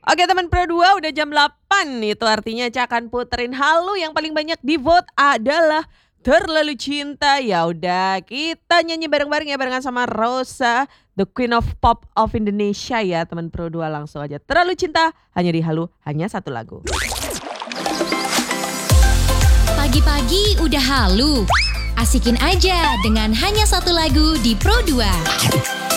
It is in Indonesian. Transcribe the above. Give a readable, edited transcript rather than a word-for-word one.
Oke teman Pro 2 udah jam 8, itu artinya Ca akan puterin Halu yang paling banyak di-vote adalah Terlalu Cinta. Ya udah, kita nyanyi bareng-bareng ya barengan sama Rosa, the Queen of Pop of Indonesia ya teman Pro 2. Langsung aja Terlalu Cinta hanya di Halu, hanya satu lagu. Pagi-pagi udah halu. Asikin aja dengan hanya satu lagu di Pro 2.